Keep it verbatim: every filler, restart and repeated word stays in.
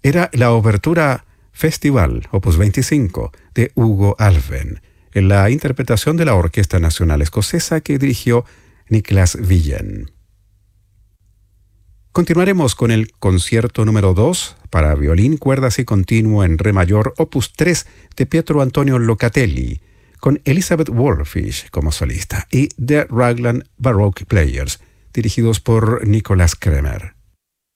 Era la obertura Festival, opus veinticinco, de Hugo Alven, en la interpretación de la Orquesta Nacional Escocesa que dirigió Nicholas Villen. Continuaremos con el concierto número dos para violín, cuerdas y continuo en re mayor, opus tres de Pietro Antonio Locatelli, con Elizabeth Warfish como solista y The Raglan Baroque Players, dirigidos por Nicholas Kremer.